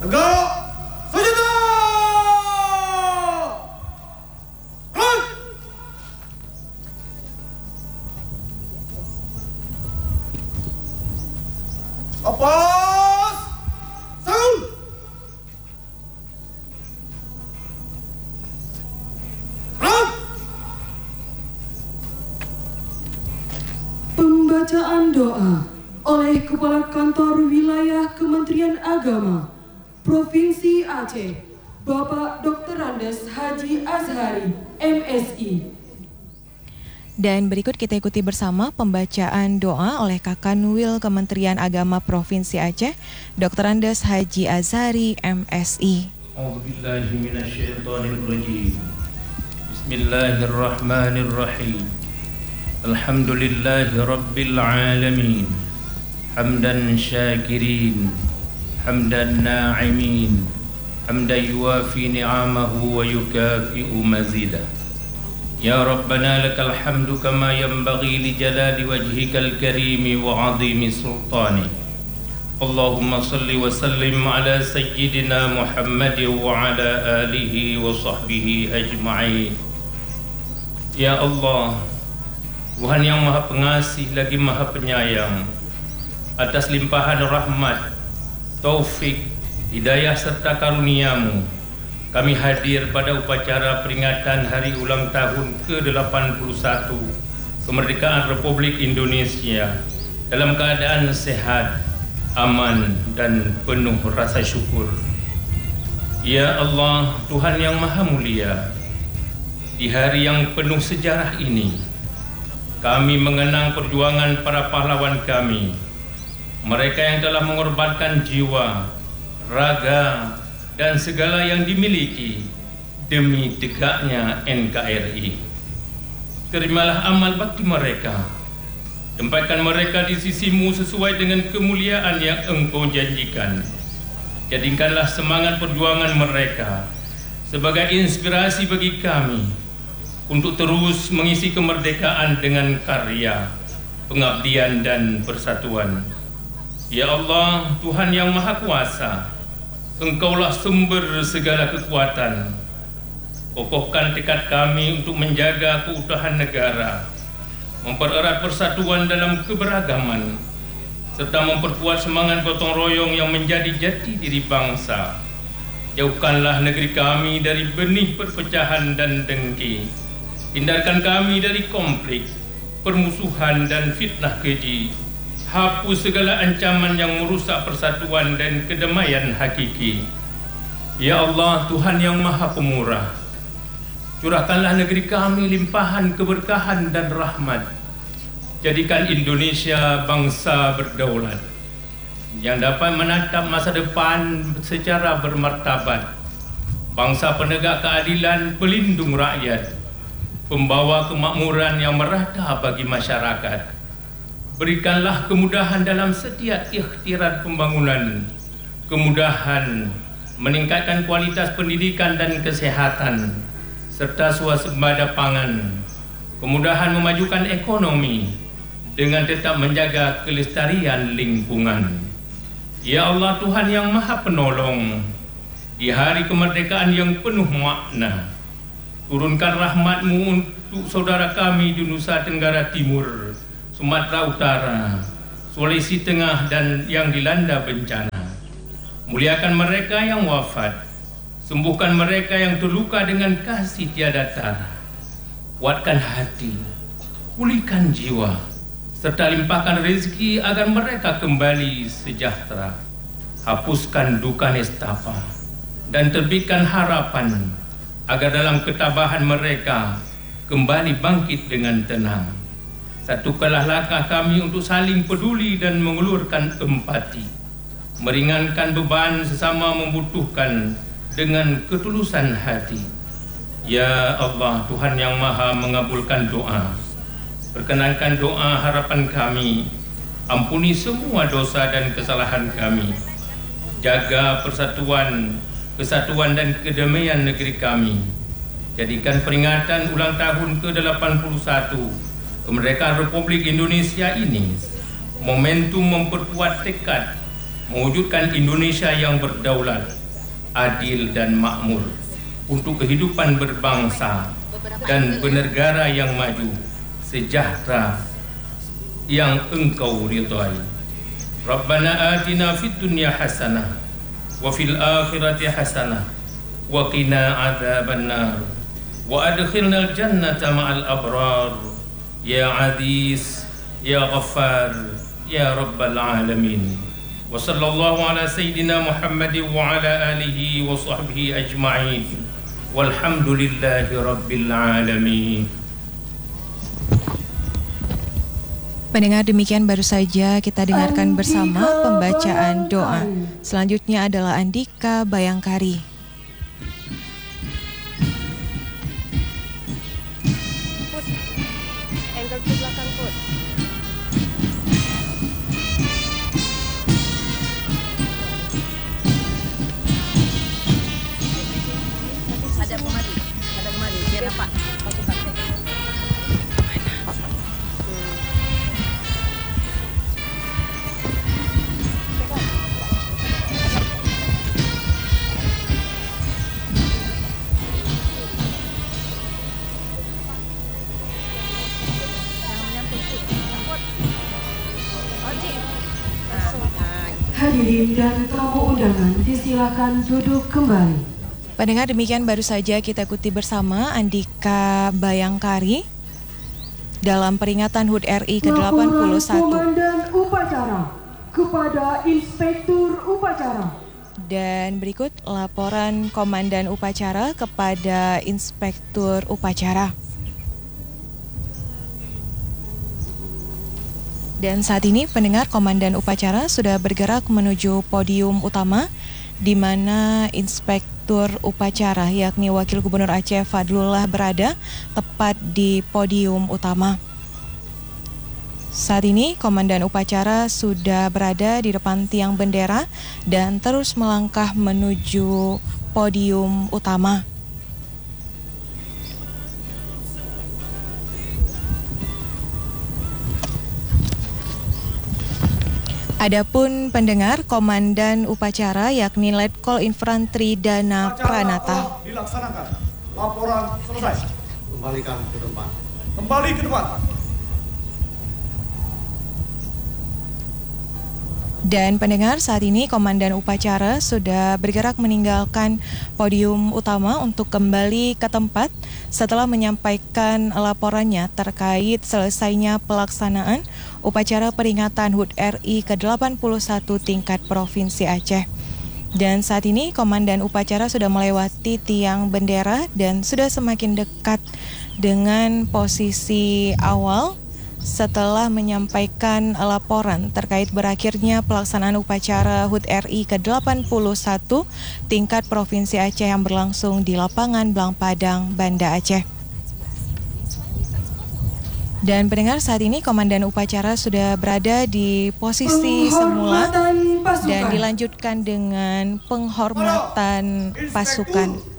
Tegak! Senjata! Run! Lepas! Sarung! Run! Pembacaan doa oleh Kepala Kantor Wilayah Kementerian Agama Provinsi Aceh, Bapak Dr. Andes Haji Azhari, MSI. Dan berikut kita ikuti bersama pembacaan doa oleh Kakanwil Kementerian Agama Provinsi Aceh, Dr. Andes Haji Azhari, MSI. Bismillahirrahmanirrahim. Alhamdulillahi Rabbil Alamin. Hamdan syakirin, hamdan na'imin, hamdan yuwafi ni'amahu wa yukafi'u mazidah. Ya Rabbana lakal hamdu kama yanbaghi li jalali wajhikal karimi wa azimi sultani. Allahumma salli wa sallim ala sayyidina Muhammad wa ala alihi wa sahbihi ajma'in. Ya Allah, Tuhan yang Maha Pengasih lagi Maha Penyayang, atas limpahan rahmat, taufik, hidayah serta karunia-Mu, kami hadir pada upacara peringatan hari ulang tahun ke-81 kemerdekaan Republik Indonesia dalam keadaan sehat, aman, dan penuh rasa syukur. Ya Allah, Tuhan yang Maha Mulia, di hari yang penuh sejarah ini, kami mengenang perjuangan para pahlawan kami, mereka yang telah mengorbankan jiwa, raga, dan segala yang dimiliki demi tegaknya NKRI. Terimalah amal bakti mereka, tempatkan mereka di sisi-Mu sesuai dengan kemuliaan yang Engkau janjikan. Jadikanlah semangat perjuangan mereka sebagai inspirasi bagi kami untuk terus mengisi kemerdekaan dengan karya, pengabdian, dan persatuan. Ya Allah, Tuhan yang Maha Kuasa, Engkaulah sumber segala kekuatan. Kokohkan tekad kami untuk menjaga keutuhan negara, mempererat persatuan dalam keberagaman, serta memperkuat semangat gotong royong yang menjadi jati diri bangsa. Jauhkanlah negeri kami dari benih perpecahan dan dengki. Hindarkan kami dari konflik, permusuhan, dan fitnah keji. Hapus segala ancaman yang merusak persatuan dan kedamaian hakiki. Ya Allah, Tuhan yang Maha Pemurah, curahkanlah negeri kami limpahan keberkahan dan rahmat. Jadikan Indonesia bangsa berdaulat yang dapat menatap masa depan secara bermartabat, bangsa penegak keadilan, pelindung rakyat, pembawa kemakmuran yang merata bagi masyarakat. Berikanlah kemudahan dalam setiap ikhtiar pembangunan, kemudahan meningkatkan kualitas pendidikan dan kesehatan, serta swasembada pangan, kemudahan memajukan ekonomi dengan tetap menjaga kelestarian lingkungan. Ya Allah, Tuhan yang Maha Penolong, di hari kemerdekaan yang penuh makna, turunkan rahmat-Mu untuk saudara kami di Nusa Tenggara Timur, Sumatera Utara, Sulawesi Tengah, dan yang dilanda bencana. Muliakan mereka yang wafat, sembuhkan mereka yang terluka dengan kasih tiada tara. Kuatkan hati, pulihkan jiwa, serta limpahkan rezeki agar mereka kembali sejahtera. Hapuskan duka nestapa dan terbitkan harapan agar dalam ketabahan mereka kembali bangkit dengan tenang. Satukanlah langkah kami untuk saling peduli dan mengulurkan empati, meringankan beban sesama membutuhkan dengan ketulusan hati. Ya Allah, Tuhan yang Maha mengabulkan doa, perkenankan doa harapan kami, ampuni semua dosa dan kesalahan kami, jaga persatuan, kesatuan dan kedamaian negeri kami. Jadikan peringatan ulang tahun ke-81 kemerdekaan Republik Indonesia ini momentum memperkuat tekad mewujudkan Indonesia yang berdaulat, adil dan makmur, untuk kehidupan berbangsa dan bernegara yang maju, sejahtera yang Engkau ridhai. Rabbana atina fid dunya hasanah wa fil akhirati hasanah wa qina adzabannar wa adkhilnal jannata ma'al abrar ya aziz ya ghaffar ya rabbal alamin. Wa sallallahu ala sayyidina Muhammadin wa ala alihi wa sahbihi ajma'in. Walhamdulillahi rabbil alamin. Pendengar, demikian baru saja kita dengarkan bersama pembacaan doa. Selanjutnya adalah Andika Bayangkari. Put, angle ke belakang, Put. Ada kemari, biar apa? Hadirin dan tamu undangan disilakan duduk kembali. Pendengar, demikian baru saja kita ikuti bersama Andika Bayangkari dalam peringatan HUT RI ke-81. Laporan Komandan Upacara kepada Inspektur Upacara. Dan berikut laporan Komandan Upacara kepada Inspektur Upacara. Dan saat ini pendengar, Komandan Upacara sudah bergerak menuju podium utama, di mana Inspektur Upacara yakni Wakil Gubernur Aceh Fadlullah berada tepat di podium utama. Saat ini Komandan Upacara sudah berada di depan tiang bendera dan terus melangkah menuju podium utama. Adapun pendengar, Komandan Upacara yakni Letkol Infanteri Dana Pranata. Dilaksanakan. Laporan selesai. Kembalikan ke depan. Kembali ke depan. Dan pendengar, saat ini Komandan Upacara sudah bergerak meninggalkan podium utama untuk kembali ke tempat setelah menyampaikan laporannya terkait selesainya pelaksanaan upacara peringatan HUT RI ke-81 tingkat Provinsi Aceh. Dan saat ini Komandan Upacara sudah melewati tiang bendera dan sudah semakin dekat dengan posisi awal setelah menyampaikan laporan terkait berakhirnya pelaksanaan upacara HUT RI ke-81 tingkat Provinsi Aceh yang berlangsung di lapangan Blang Padang, Banda Aceh. Dan pendengar, saat ini Komandan Upacara sudah berada di posisi semula dan dilanjutkan dengan penghormatan pasukan.